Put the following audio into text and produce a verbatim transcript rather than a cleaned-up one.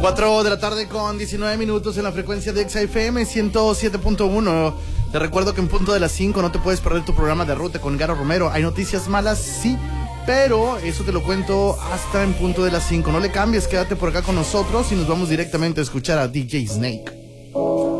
cuatro de la tarde con diecinueve minutos en la frecuencia de Exa F M ciento siete punto uno. Te recuerdo que en punto de las cinco no te puedes perder tu programa de ruta con Garo Romero. ¿Hay noticias malas? Sí, pero eso te lo cuento hasta en punto de las cinco. No le cambies, quédate por acá con nosotros y nos vamos directamente a escuchar a D J Snake.